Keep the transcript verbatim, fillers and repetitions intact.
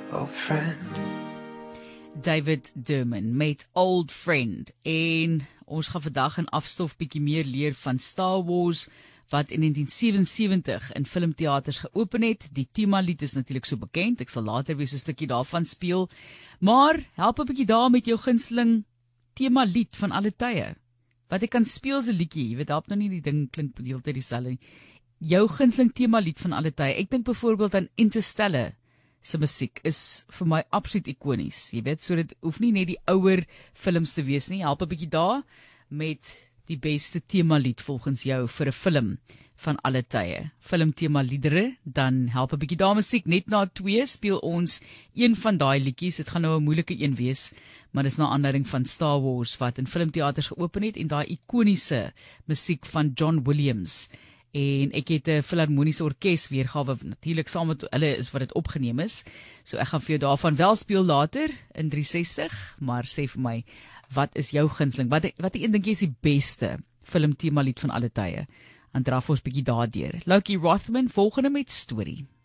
old friend. David Durman met Old Friend. En ons gaan vandag in afstof bietjie meer leer van Star Wars, wat in negentien sewensewentig in filmtheaters geopen het. Die themalied is natuurlik so bekend, ek sal later weer so 'n stukkie daarvan speel. Maar help 'n bietjie daar met jou gunsteling themalied van alle tye. Wat ek kan speel se liedjie, jy weet, help nou nie die ding klink die hele tyd dieselfde nie. Jou gunsteling themalied van alle tye. Ek dink byvoorbeeld aan Interstellar se musiek is vir my absoluut ikonies. Jy weet, so dit hoef nie net die ouer films te wees nie. Help 'n bietjie daar met die beste themalied volgens jou vir 'n film van alle tye. Film themaliedere, dan help 'n bietjie daar musiek. Net na twee speel ons een van daai liedjies. Dit gaan nou 'n moeilike een wees, maar dis na aanleiding van Star Wars wat in filmtheaters geopen het en daai ikoniese musiek van John Williams. En ek het 'n filharmoniese orkes weergawe natuurlik saam met hulle is wat dit opgeneem is. So ek gaan vir jou daarvan wel speel later in drie sestig, maar sê vir my, wat is jou gunsteling? Wat wat een dink jy is die beste filmthemalied van alle tye? En draf ons bietjie daardeur. Loki Rothman volgende met Storie.